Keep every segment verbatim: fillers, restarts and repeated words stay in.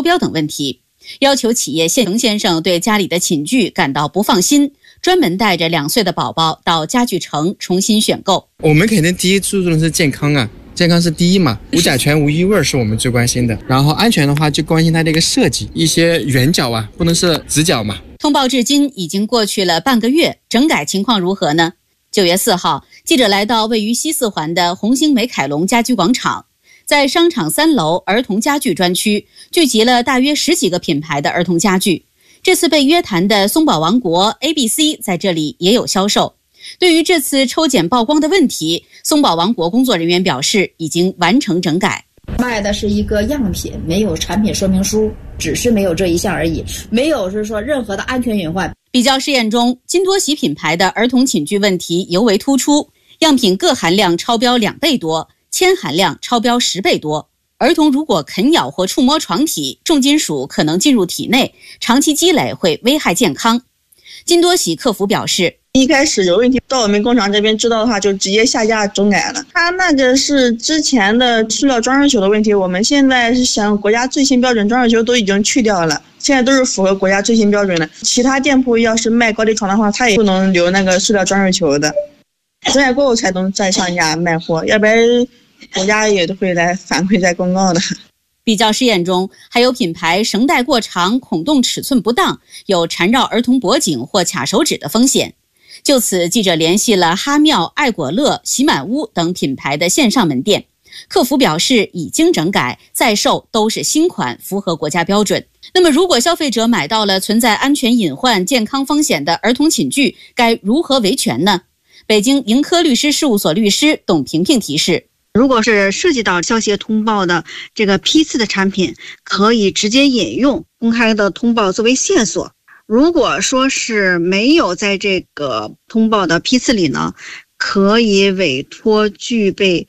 标等问题，要求企业谢程先生对家里的寝具感到不放心，专门带着两岁的宝宝到家具城重新选购。 我们肯定第一注重的是健康啊，健康是第一嘛，无甲醛无异味是我们最关心的。然后安全的话就关心它的一个设计，一些圆角啊不能是直角嘛。 通报至今已经过去了半个月，整改情况如何呢？九月四号，记者来到位于西四环的红星美凯龙家居广场，在商场三楼儿童家具专区聚集了大约十几个品牌的儿童家具。这次被约谈的松宝王国 A B C 在这里也有销售。对于这次抽检曝光的问题，松宝王国工作人员表示已经完成整改。 卖的是一个样品，没有产品说明书，只是没有这一项而已，没有是说任何的安全隐患。 比较试验中，金多喜品牌的儿童寝具问题尤为突出，样品铬含量超标两倍多，铅含量超标十倍多。儿童如果啃咬或触摸床体，重金属可能进入体内，长期积累会危害健康。金多喜客服表示， 一开始有问题，到我们工厂这边知道的话，就直接下架整改了。它那个是之前的塑料装饰球的问题，我们现在是想国家最新标准装饰球都已经去掉了，现在都是符合国家最新标准的。其他店铺要是卖高低床的话，它也不能留那个塑料装饰球的，整改过后才能再上架卖货，要不然国家也都会来反馈在公告的。 比较试验中，还有品牌绳带过长、孔洞尺寸不当，有缠绕儿童脖颈或卡手指的风险。就此，记者联系了哈妙、爱果乐、喜满屋等品牌的线上门店，客服表示已经整改，在售都是新款，符合国家标准。那么，如果消费者买到了存在安全隐患、健康风险的儿童寝具，该如何维权呢？北京盈科律师事务所律师董萍萍提示， 如果是涉及到消协通报的这个批次的产品，可以直接引用公开的通报作为线索。如果说是没有在这个通报的批次里呢，可以委托具备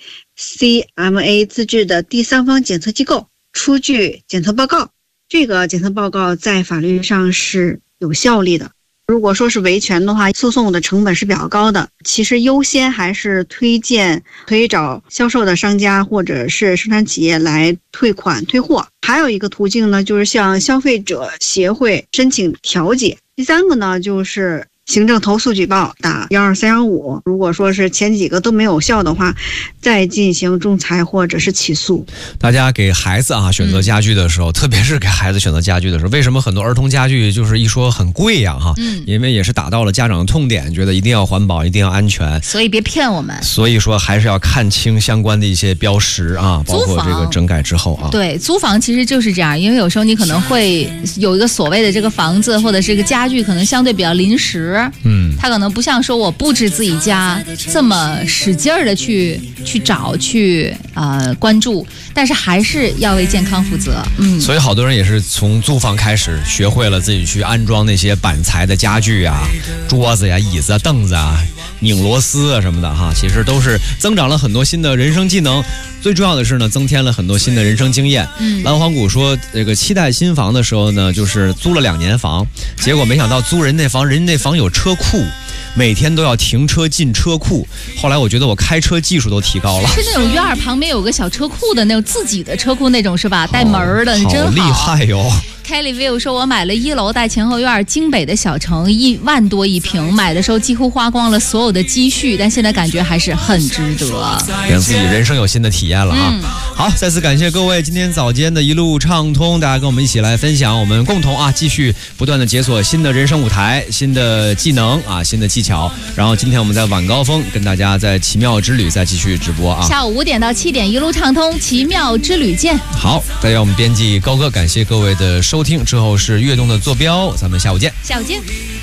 C M A 资质的第三方检测机构出具检测报告，这个检测报告在法律上是有效力的。如果说是维权的话，诉讼的成本是比较高的，其实优先还是推荐可以找销售的商家或者是生产企业来退款退货。还有一个途径呢，就是向消费者协会申请调解。第三个呢，就是行政投诉举报打一二三幺五，如果说是前几个都没有效的话，再进行仲裁或者是起诉。 大家给孩子啊选择家具的时候、嗯、特别是给孩子选择家具的时候，为什么很多儿童家具就是一说很贵呀、啊、哈、嗯？因为也是打到了家长的痛点，觉得一定要环保，一定要安全， 所以别骗我们。 所以说还是要看清相关的一些标识啊，包括这个整改之后啊。 对，租房其实就是这样，因为有时候你可能会有一个所谓的这个房子或者是一个家具，可能相对比较临时。嗯，它可能不像说我布置自己家这么使劲儿的去去找去呃关注，但是还是要为健康负责。嗯， 所以好多人也是从租房开始，学会了自己去安装那些板材的家具啊、桌子呀、椅子啊、凳子啊、拧螺丝啊什么的哈，其实都是增长了很多新的人生技能。最重要的是呢，增添了很多新的人生经验。嗯，蓝黄谷说，这个期待新房的时候呢，就是租了两年房，结果没想到租人那房，人那房有车库，每天都要停车进车库。后来我觉得我开车技术都提高了。 是那种院儿旁边有个小车库的那种自己的车库那种是吧？带门的，你真好， 好厉害哟。 Kelly View 说，我买了一楼带前后院，京北的小城，一万多一平，买的时候几乎花光了所有的积蓄，但现在感觉还是很值得， 让自己人生有新的体验了啊！嗯、好，再次感谢各位今天早间的一路畅通，大家跟我们一起来分享，我们共同啊继续不断的解锁新的人生舞台、新的技能啊、新的技巧。然后今天我们在晚高峰跟大家在奇妙之旅再继续直播啊， 下午五点到七点一路畅通，奇妙之旅见。 好，再让我们编辑高哥感谢各位的收听。之后是悦动的坐标，咱们下午见。 下午见。